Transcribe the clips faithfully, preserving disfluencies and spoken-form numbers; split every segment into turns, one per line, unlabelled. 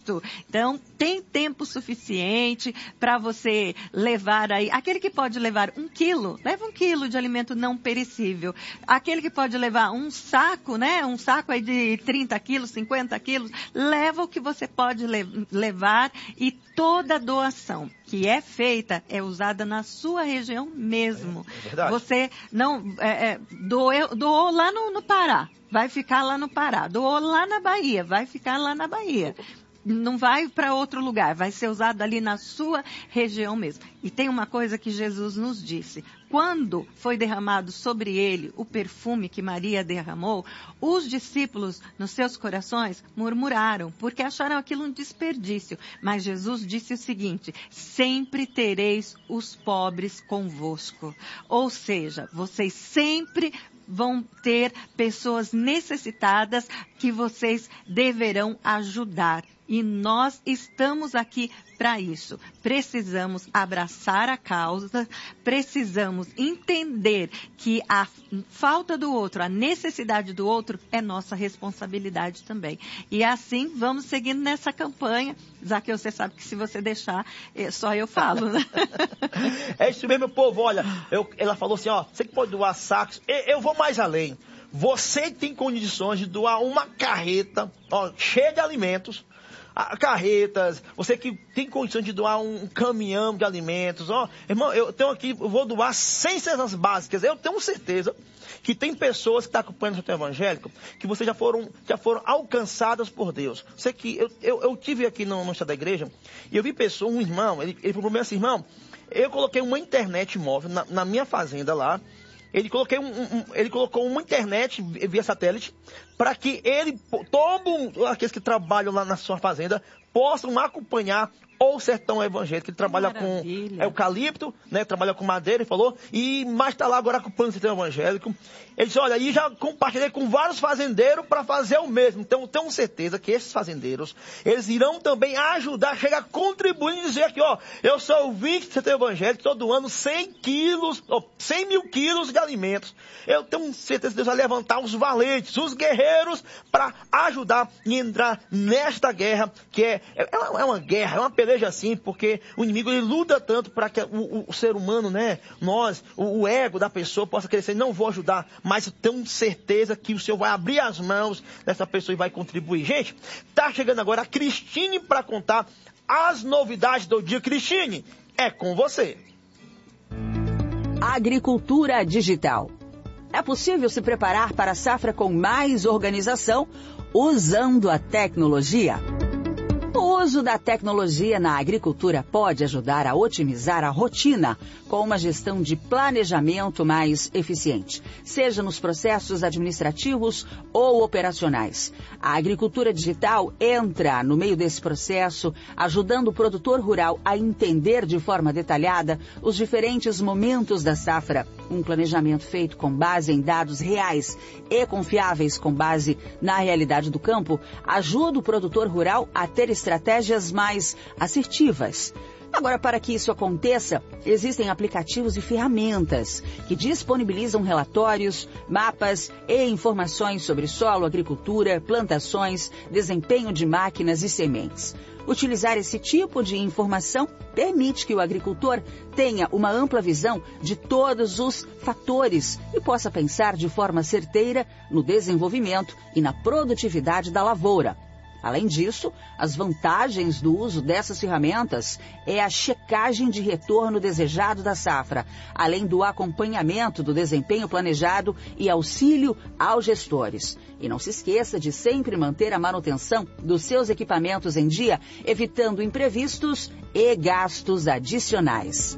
Cristo. Então, tem tempo suficiente para você levar aí. Aquele que pode levar um quilo, leva um quilo de alimento não perecível. Aquele que pode levar um saco, né? Um saco aí de trinta quilos, cinquenta quilos, leva o que você pode le- levar e toda doação que é feita é usada na sua região mesmo.
É, é verdade.
Você não é, é, doou, doou lá no, no Pará, vai ficar lá no Pará. Doou lá na Bahia, vai ficar lá na Bahia. Não vai para outro lugar, vai ser usado ali na sua região mesmo. E tem uma coisa que Jesus nos disse. Quando foi derramado sobre ele o perfume que Maria derramou, os discípulos, nos seus corações, murmuraram, porque acharam aquilo um desperdício. Mas Jesus disse o seguinte: sempre tereis os pobres convosco. Ou seja, vocês sempre vão ter pessoas necessitadas que vocês deverão ajudar. E nós estamos aqui para isso. Precisamos abraçar a causa, precisamos entender que a falta do outro, a necessidade do outro é nossa responsabilidade também. E assim vamos seguindo nessa campanha. Zaqueu, você sabe que se você deixar, só eu falo, né?
É isso mesmo, povo. Olha, eu, ela falou assim, ó, você que pode doar sacos. Eu, eu vou mais além. Você tem condições de doar uma carreta, ó, cheia de alimentos, carretas, você que tem condição de doar um caminhão de alimentos, ó, irmão, eu tenho aqui, eu vou doar cem cestas básicas, eu tenho certeza que tem pessoas que estão acompanhando o Centro Evangélico, que vocês já foram, já foram alcançadas por Deus. Você que, eu, eu, eu tive aqui no, no estado da igreja, e eu vi pessoa, um irmão, ele, ele falou assim, irmão, eu coloquei uma internet móvel na, na minha fazenda lá. Ele, coloquei um, um, ele colocou uma internet via satélite para que ele, todos aqueles que trabalham lá na sua fazenda, possam acompanhar o sertão evangélico. Ele trabalha Maravilha. com eucalipto, né? Trabalha com madeira, ele falou, e mais está lá agora acompanhando o sertão evangélico. Ele disse, olha, e já compartilhei com vários fazendeiros para fazer o mesmo. Então, tenho certeza que esses fazendeiros, eles irão também ajudar, chegar contribuindo e dizer aqui, ó, eu sou ouvinte do sertão evangélico, estou doando cem quilos, ó, cem mil quilos de alimentos. Eu tenho certeza que Deus vai levantar os valentes, os guerreiros, para ajudar e entrar nesta guerra, que é, é, uma, é uma guerra, é uma peleja assim, porque o inimigo ele luta tanto para que o, o, o ser humano, né, nós, o, o ego da pessoa possa crescer. Não vou ajudar, mas eu tenho certeza que o Senhor vai abrir as mãos dessa pessoa e vai contribuir. Gente, tá chegando agora a Cristine para contar as novidades do dia. Cristine, é com você.
Agricultura digital. É possível se preparar para a safra com mais organização usando a tecnologia? O uso da tecnologia na agricultura pode ajudar a otimizar a rotina com uma gestão de planejamento mais eficiente, seja nos processos administrativos ou operacionais. A agricultura digital entra no meio desse processo, ajudando o produtor rural a entender de forma detalhada os diferentes momentos da safra. Um planejamento feito com base em dados reais e confiáveis com base na realidade do campo ajuda o produtor rural a ter estratégias mais assertivas. Agora, para que isso aconteça, existem aplicativos e ferramentas que disponibilizam relatórios, mapas e informações sobre solo, agricultura, plantações, desempenho de máquinas e sementes. Utilizar esse tipo de informação permite que o agricultor tenha uma ampla visão de todos os fatores e possa pensar de forma certeira no desenvolvimento e na produtividade da lavoura. Além disso, as vantagens do uso dessas ferramentas é a checagem de retorno desejado da safra, além do acompanhamento do desempenho planejado e auxílio aos gestores. E não se esqueça de sempre manter a manutenção dos seus equipamentos em dia, evitando imprevistos e gastos adicionais.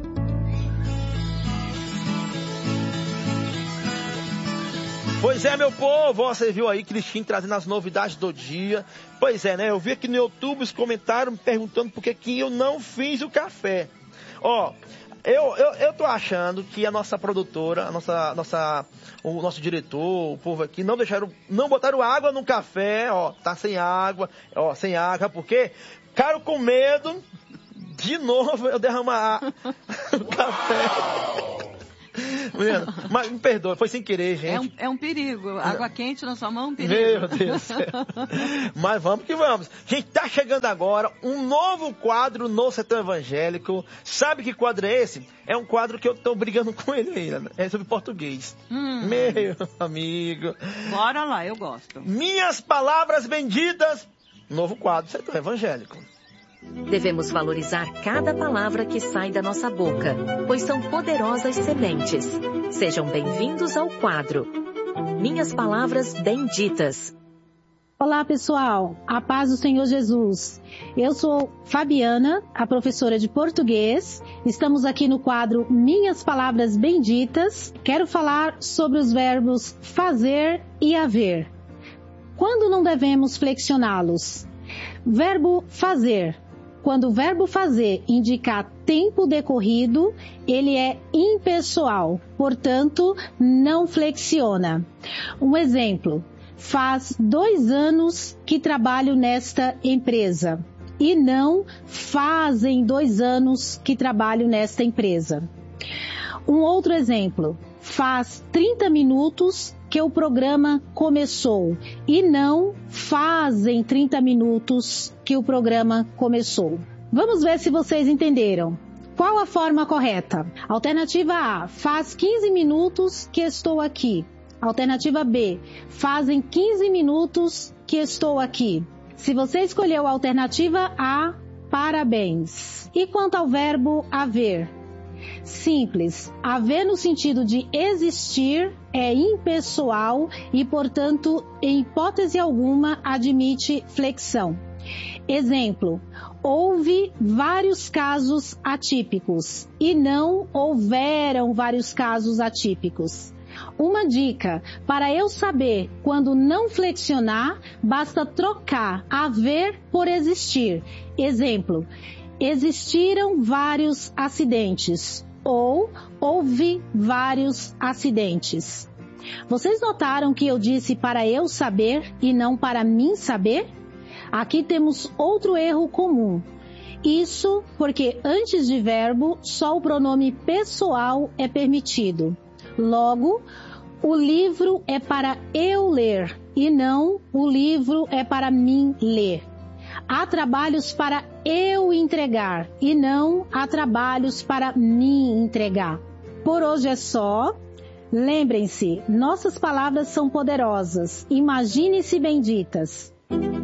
Pois é, meu povo, você viu aí Cristine trazendo as novidades do dia. Pois é, né, eu vi aqui no YouTube os comentários me perguntando por que que eu não fiz o café. Ó, eu, eu, eu tô achando que a nossa produtora, a nossa, nossa, o nosso diretor, o povo aqui, não deixaram, não botaram água no café, ó, tá sem água, ó, sem água, porque ficaram com medo de novo eu derramar o café. Mas me perdoe, foi sem querer, gente.
É um, é um perigo. Água quente na sua mão é um perigo.
Meu Deus do céu. Mas vamos que vamos. Gente, tá chegando agora um novo quadro no setor evangélico. Sabe que quadro é esse? É um quadro que eu tô brigando com ele ainda. É sobre português. Hum. Meu amigo.
Bora lá, eu gosto.
Minhas palavras benditas. Novo quadro do setor evangélico.
Devemos valorizar cada palavra que sai da nossa boca, pois são poderosas sementes. Sejam bem-vindos ao quadro Minhas Palavras Benditas.
Olá, pessoal. A paz do Senhor Jesus. Eu sou Fabiana, a professora de português. Estamos aqui no quadro Minhas Palavras Benditas. Quero falar sobre os verbos fazer e haver. Quando não devemos flexioná-los? Verbo fazer. Quando o verbo fazer indicar tempo decorrido, ele é impessoal, portanto, não flexiona. Um exemplo, faz dois anos que trabalho nesta empresa e não fazem dois anos que trabalho nesta empresa. Um outro exemplo, faz trinta minutos que o programa começou e não fazem trinta minutos que o programa começou. Vamos ver se vocês entenderam. Qual a forma correta? Alternativa A, faz quinze minutos que estou aqui. Alternativa B, fazem quinze minutos que estou aqui. Se você escolheu a alternativa A, parabéns. E quanto ao verbo haver? Simples, haver no sentido de existir é impessoal e, portanto, em hipótese alguma, admite flexão. Exemplo, houve vários casos atípicos e não houveram vários casos atípicos. Uma dica, para eu saber quando não flexionar, basta trocar haver por existir. Exemplo, existiram vários acidentes ou houve vários acidentes. Vocês notaram que eu disse para eu saber e não para mim saber? Aqui temos outro erro comum. Isso porque antes de verbo, só o pronome pessoal é permitido. Logo, o livro é para eu ler e não o livro é para mim ler. Há trabalhos para eu entregar e não há trabalhos para mim entregar. Por hoje é só. Lembrem-se, nossas palavras são poderosas. Imagine-se benditas.